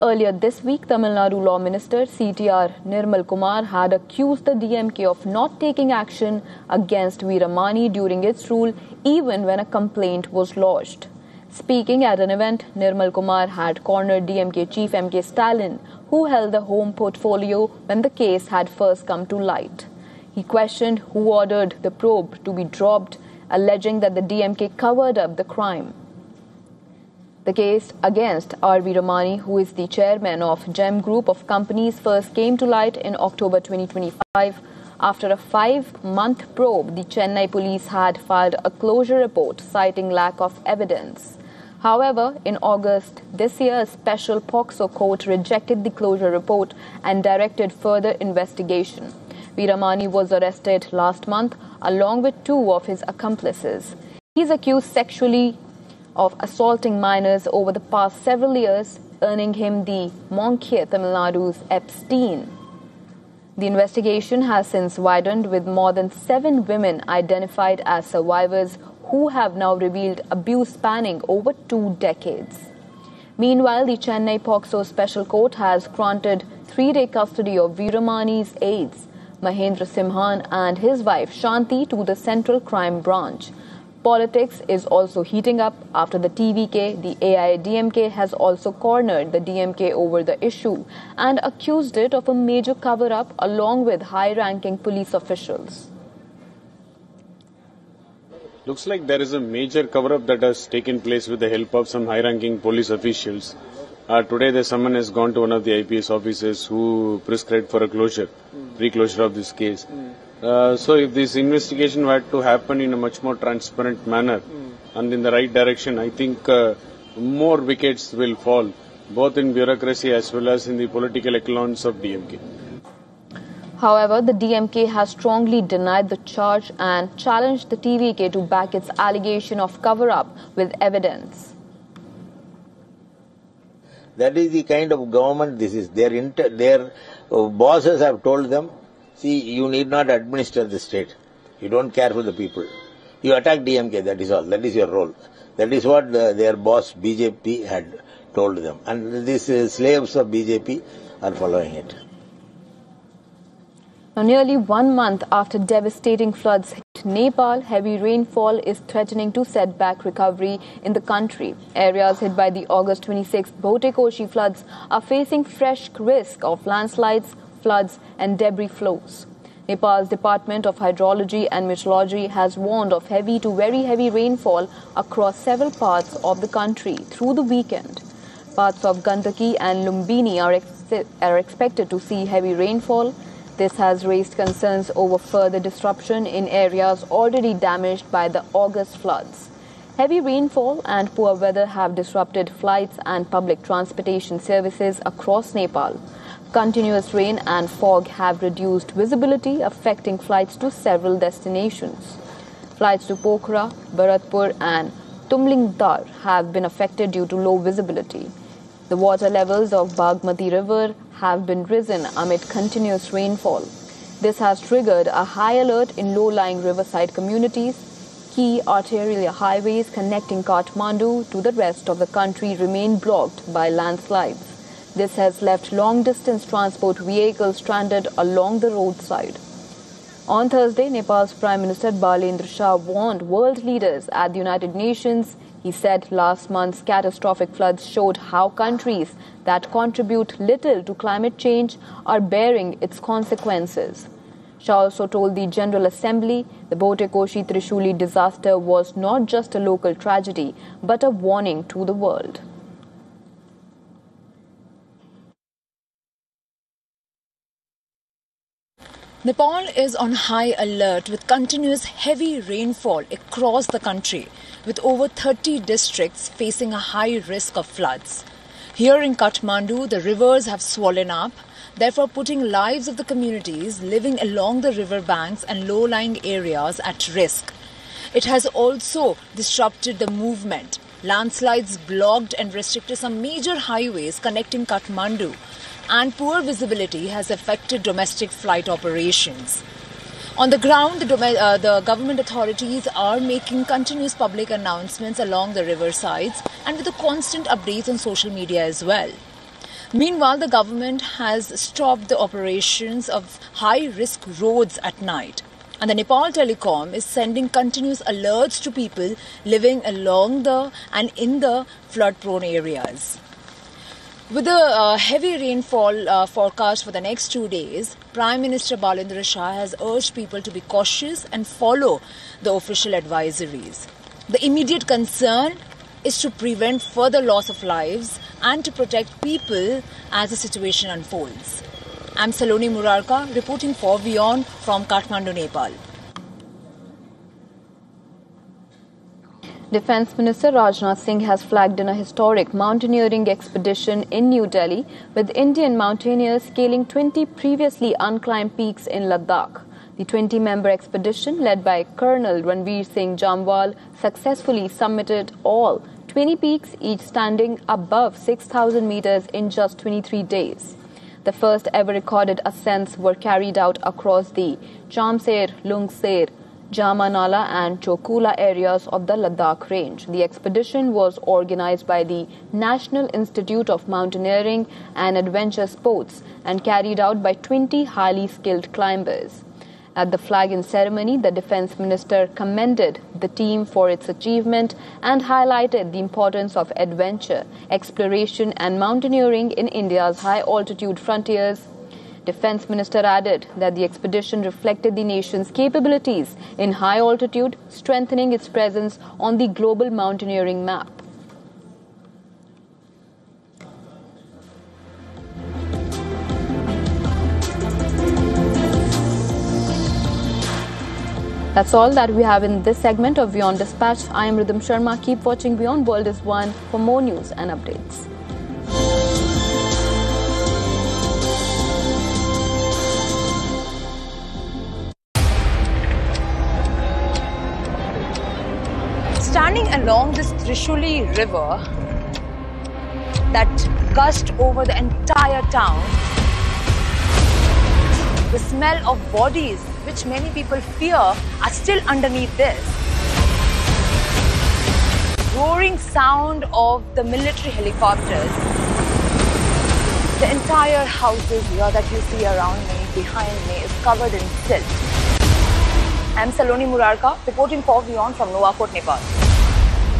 Earlier this week, Tamil Nadu Law Minister CTR Nirmal Kumar had accused the DMK of not taking action against Veeramani during its rule, even when a complaint was lodged. Speaking at an event, Nirmal Kumar had cornered DMK chief M.K. Stalin, who held the home portfolio when the case had first come to light. He questioned who ordered the probe to be dropped, alleging that the DMK covered up the crime. The case against R. Veeramani, who is the chairman of GEM Group of companies, first came to light in October 2025. After a 5-month probe, the Chennai police had filed a closure report citing lack of evidence. However, in August this year, a special POCSO court rejected the closure report and directed further investigation. Veeramani was arrested last month along with 2 of his accomplices. He is accused sexually of assaulting minors over the past several years, earning him the Monkey Tamil Nadu's Epstein. The investigation has since widened, with more than 7 women identified as survivors who have now revealed abuse spanning over 2 decades. Meanwhile, the Chennai POCSO Special Court has granted 3-day custody of Veeramani's aides, Mahendra Simhan and his wife Shanti, to the Central Crime Branch. Politics is also heating up after the TVK. The AIADMK has also cornered the DMK over the issue and accused it of a major cover-up along with high-ranking police officials. Looks like there is a major cover-up that has taken place with the help of some high-ranking police officials. Today the summons has gone to one of the IPS officers who prescribed for a pre-closure of this case. So if this investigation were to happen in a much more transparent manner and in the right direction, I think more wickets will fall, both in bureaucracy as well as in the political echelons of DMK. However, the DMK has strongly denied the charge and challenged the TVK to back its allegation of cover-up with evidence. That is the kind of government this is. Their bosses have told them, see, you need not administer the state. You don't care for the people. You attack DMK, that is all. That is your role. That is what their boss BJP had told them. And these slaves of BJP are following it. Now, nearly 1 month after devastating floods hit Nepal, heavy rainfall is threatening to set back recovery in the country. Areas hit by the August 26 Bhote-Koshi floods are facing fresh risk of landslides, floods and debris flows. Nepal's Department of Hydrology and Meteorology has warned of heavy to very heavy rainfall across several parts of the country through the weekend. Parts of Gandaki and Lumbini are expected to see heavy rainfall. This has raised concerns over further disruption in areas already damaged by the August floods. Heavy rainfall and poor weather have disrupted flights and public transportation services across Nepal. Continuous rain and fog have reduced visibility, affecting flights to several destinations. Flights to Pokhara, Bharatpur and Tumlingdar have been affected due to low visibility. The water levels of Bagmati River have been risen amid continuous rainfall. This has triggered a high alert in low-lying riverside communities. Key arterial highways connecting Kathmandu to the rest of the country remain blocked by landslides. This has left long-distance transport vehicles stranded along the roadside. On Thursday, Nepal's Prime Minister Balendra Shah warned world leaders at the United Nations. He said last month's catastrophic floods showed how countries that contribute little to climate change are bearing its consequences. Shah also told the General Assembly the Bhote-Koshi Trishuli disaster was not just a local tragedy, but a warning to the world. Nepal is on high alert with continuous heavy rainfall across the country, with over 30 districts facing a high risk of floods. Here in Kathmandu, the rivers have swollen up, therefore putting lives of the communities living along the river banks and low-lying areas at risk. It has also disrupted the movement. Landslides blocked and restricted some major highways connecting Kathmandu, and poor visibility has affected domestic flight operations. On the ground, the government authorities are making continuous public announcements along the riversides and with the constant updates on social media as well. Meanwhile, the government has stopped the operations of high-risk roads at night. And the Nepal Telecom is sending continuous alerts to people living along the and in the flood-prone areas. With the heavy rainfall forecast for the next 2 days, Prime Minister Balendra Shah has urged people to be cautious and follow the official advisories. The immediate concern is to prevent further loss of lives and to protect people as the situation unfolds. I'm Saloni Murarka reporting for WION from Kathmandu, Nepal. Defence Minister Rajnath Singh has flagged in a historic mountaineering expedition in New Delhi, with Indian mountaineers scaling 20 previously unclimbed peaks in Ladakh. The 20-member expedition, led by Colonel Ranveer Singh Jamwal, successfully summited all 20 peaks, each standing above 6,000 meters in just 23 days. The first ever recorded ascents were carried out across the Chamser, Lungser, Jamanala and Chokula areas of the Ladakh range. The expedition was organized by the National Institute of Mountaineering and Adventure Sports and carried out by 20 highly skilled climbers. At the flag-in ceremony, the Defence Minister commended the team for its achievement and highlighted the importance of adventure, exploration and mountaineering in India's high-altitude frontiers. Defence Minister added that the expedition reflected the nation's capabilities in high altitude, strengthening its presence on the global mountaineering map. That's all that we have in this segment of WION Dispatch. I am Rhythm Sharma. Keep watching WION World is One for more news and updates. Standing along this Trishuli river that gushed over the entire town, the smell of bodies, which many people fear, are still underneath this. Roaring sound of the military helicopters. The entire houses here that you see around me, behind me, is covered in silt. I'm Saloni Murarka, reporting for WION from Nuwakot, Nepal.